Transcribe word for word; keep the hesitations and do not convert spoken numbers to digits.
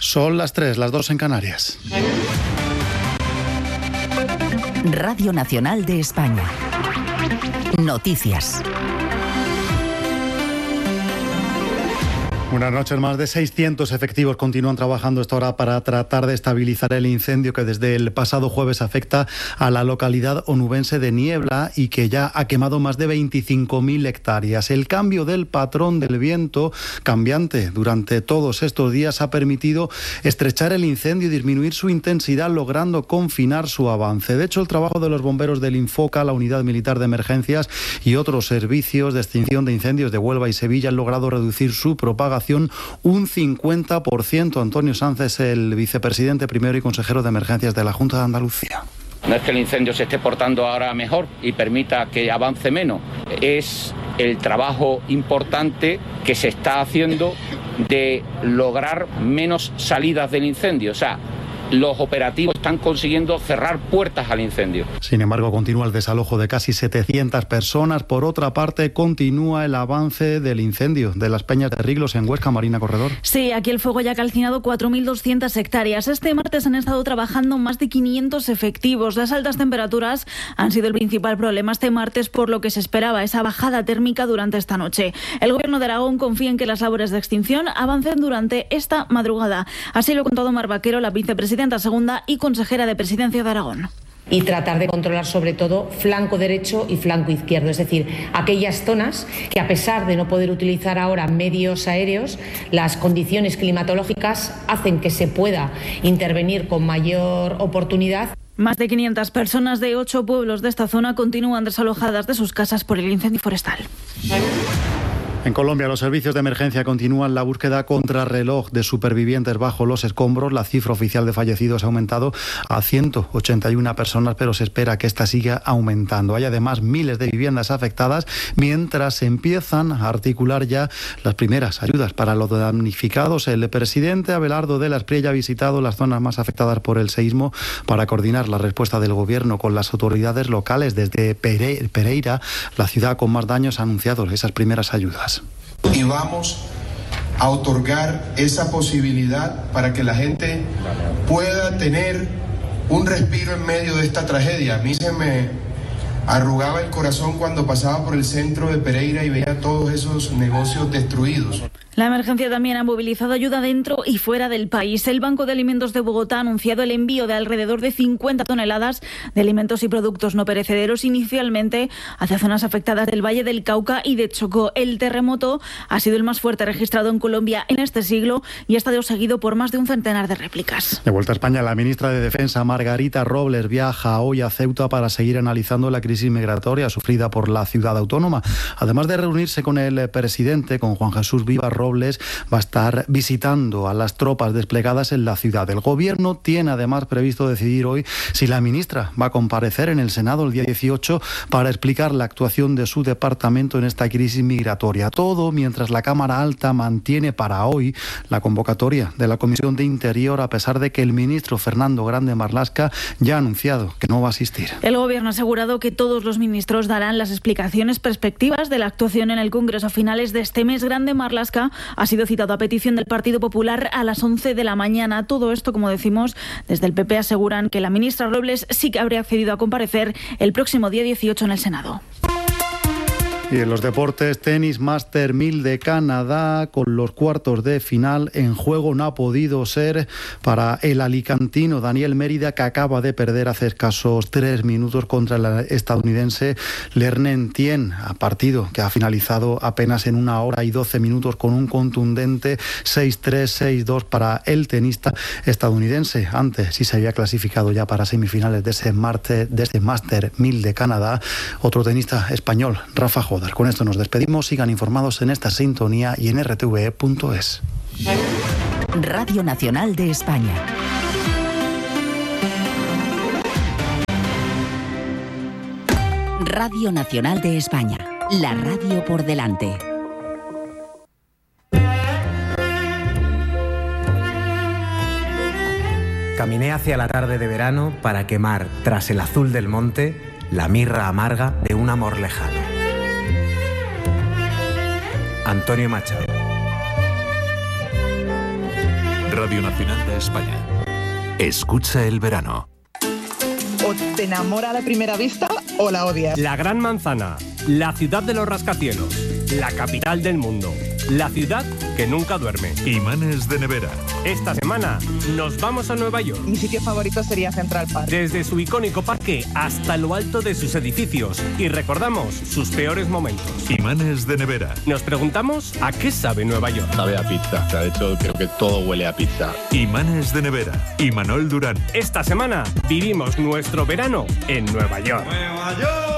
Son las tres, las dos en Canarias. Radio Nacional de España. Noticias. Buenas noches. Más de seiscientos efectivos continúan trabajando esta hora para tratar de estabilizar el incendio que desde el pasado jueves afecta a la localidad onubense de Niebla y que ya ha quemado más de veinticinco mil hectáreas. El cambio del patrón del viento, cambiante durante todos estos días, ha permitido estrechar el incendio y disminuir su intensidad, logrando confinar su avance. De hecho, el trabajo de los bomberos del Infoca, la Unidad Militar de Emergencias y otros servicios de extinción de incendios de Huelva y Sevilla han logrado reducir su propagación un cincuenta por ciento. Antonio Sanz es el vicepresidente primero y consejero de Emergencias de la Junta de Andalucía. No es que el incendio se esté portando ahora mejor y permita que avance menos, es el trabajo importante que se está haciendo de lograr menos salidas del incendio. O sea, los operativos están consiguiendo cerrar puertas al incendio. Sin embargo, continúa el desalojo de casi setecientas personas. Por otra parte, continúa el avance del incendio de las Peñas de Riglos en Huesca. Marina Corredor. Sí, aquí el fuego ya ha calcinado cuatro mil doscientas hectáreas. Este martes han estado trabajando más de quinientos efectivos. Las altas temperaturas han sido el principal problema este martes, por lo que se esperaba esa bajada térmica durante esta noche. El Gobierno de Aragón confía en que las labores de extinción avancen durante esta madrugada. Así lo ha contado Mar Vaquero, la vicepresidenta segunda y consejera de Presidencia de Aragón. Y tratar de controlar sobre todo flanco derecho y flanco izquierdo, es decir, aquellas zonas que, a pesar de no poder utilizar ahora medios aéreos, las condiciones climatológicas hacen que se pueda intervenir con mayor oportunidad. Más de quinientas personas de ocho pueblos de esta zona continúan desalojadas de sus casas por el incendio forestal. En Colombia, los servicios de emergencia continúan la búsqueda contrarreloj de supervivientes bajo los escombros. La cifra oficial de fallecidos ha aumentado a ciento ochenta y una personas, pero se espera que esta siga aumentando. Hay además miles de viviendas afectadas, mientras se empiezan a articular ya las primeras ayudas para los damnificados. El presidente Abelardo de la Espriella ha visitado las zonas más afectadas por el seísmo para coordinar la respuesta del gobierno con las autoridades locales. Desde Pereira, la ciudad con más daños, ha anunciado esas primeras ayudas. Y vamos a otorgar esa posibilidad para que la gente pueda tener un respiro en medio de esta tragedia. A mí se me arrugaba el corazón cuando pasaba por el centro de Pereira y veía todos esos negocios destruidos. La emergencia también ha movilizado ayuda dentro y fuera del país. El Banco de Alimentos de Bogotá ha anunciado el envío de alrededor de cincuenta toneladas de alimentos y productos no perecederos, inicialmente hacia zonas afectadas del Valle del Cauca y de Chocó. El terremoto ha sido el más fuerte registrado en Colombia en este siglo y ha estado seguido por más de un centenar de réplicas. De vuelta a España, la ministra de Defensa, Margarita Robles, viaja hoy a Ceuta para seguir analizando la crisis migratoria sufrida por la ciudad autónoma. Además de reunirse con el presidente, con Juan Jesús Vivas Robles, va a estar visitando a las tropas desplegadas en la ciudad. El Gobierno tiene además previsto decidir hoy si la ministra va a comparecer en el Senado el día dieciocho para explicar la actuación de su departamento en esta crisis migratoria. Todo mientras la Cámara Alta mantiene para hoy la convocatoria de la Comisión de Interior, a pesar de que el ministro Fernando Grande Marlaska ya ha anunciado que no va a asistir. El Gobierno ha asegurado que todos los ministros darán las explicaciones perspectivas de la actuación en el Congreso a finales de este mes. Grande Marlaska ha sido citado a petición del Partido Popular a las once de la mañana. Todo esto, como decimos, desde el P P aseguran que la ministra Robles sí que habría accedido a comparecer el próximo día dieciocho en el Senado. Y en los deportes, tenis Master mil de Canadá, con los cuartos de final en juego. No ha podido ser para el alicantino Daniel Mérida, que acaba de perder hace escasos tres minutos contra el estadounidense Lernen Tien, a partido que ha finalizado apenas en una hora y doce minutos con un contundente seis tres, seis dos para el tenista estadounidense. Antes sí se había clasificado ya para semifinales de ese, Marte, de ese Master mil de Canadá otro tenista español, Rafa Joder. Con esto nos despedimos. Sigan informados en esta sintonía y en r t v e punto es. Radio Nacional de España. Radio Nacional de España. La radio por delante. Caminé hacia la tarde de verano para quemar, tras el azul del monte, la mirra amarga de un amor lejano. Antonio Machado. Radio Nacional de España. Escucha el verano. O te enamora a la primera vista o la odias. La Gran Manzana, la ciudad de los rascacielos, la capital del mundo, la ciudad que nunca duerme. Imanes de nevera. Esta semana nos vamos a Nueva York. Mi sitio favorito sería Central Park. Desde su icónico parque hasta lo alto de sus edificios y recordamos sus peores momentos. Imanes de nevera. Nos preguntamos a qué sabe Nueva York. Sabe a pizza. De hecho, creo que todo huele a pizza. Imanes de nevera. Imanol Durán. Esta semana vivimos nuestro verano en Nueva York. ¡Nueva York!